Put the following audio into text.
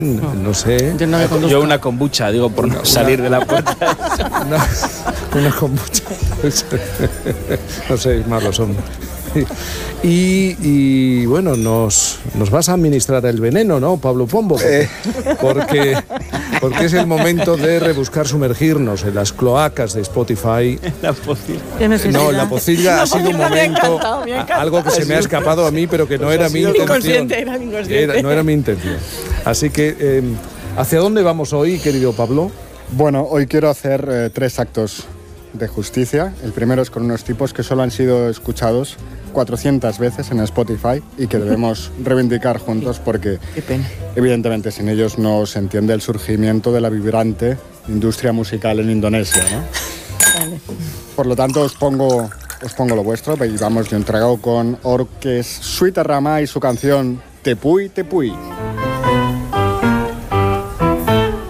No sé. Yo una kombucha, digo, por no salir de la puerta. Una kombucha. No sé, malos son. Y bueno, nos vas a administrar el veneno, ¿no, Pablo Pombo? Porque es el momento de rebuscar, sumergirnos en las cloacas de Spotify. La pocilla. No, la pocilla ha sido un momento, algo que se me ha escapado a mí, pero que no era mi intención. No era mi intención. Así que, ¿hacia dónde vamos hoy, querido Pablo? Bueno, hoy quiero hacer 3 actos de justicia. El primero es con unos tipos que solo han sido escuchados 400 veces en Spotify y que debemos reivindicar juntos porque, evidentemente, sin ellos no se entiende el surgimiento de la vibrante industria musical en Indonesia, ¿no? Vale. Por lo tanto, os pongo lo vuestro y vamos de un trago con Orques Suitarrama y su canción Tepuy Tepuy.